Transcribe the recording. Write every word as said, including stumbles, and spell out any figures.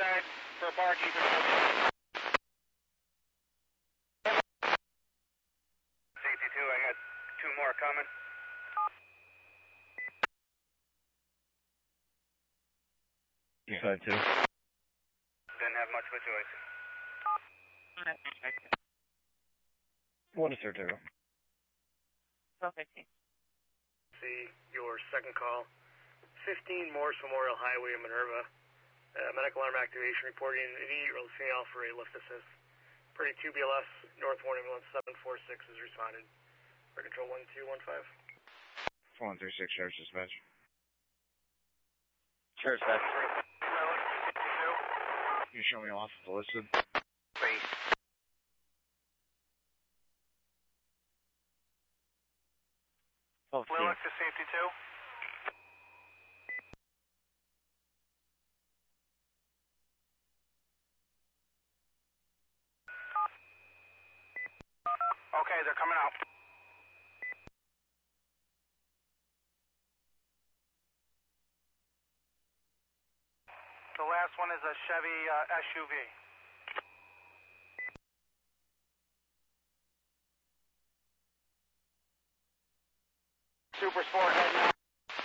side for a barkeeper. Safety two, I got two more coming. You side two. Didn't have much of a choice. What is there two? twelve fifteen. See your second call. fifteen Morse Memorial Highway in Minerva. Uh, medical alarm activation reporting immediate female for a lift assist. Pretty two B L S, North Warning Ambulance seven four six is responded. For control one two one five. one three six, Sheriff's Dispatch. Sheriff's Dispatch. Can you show me off the listed? Three. twelve Lilith to safety two. Okay, they're coming out. The last one is a Chevy uh, S U V. Super Sport heading out.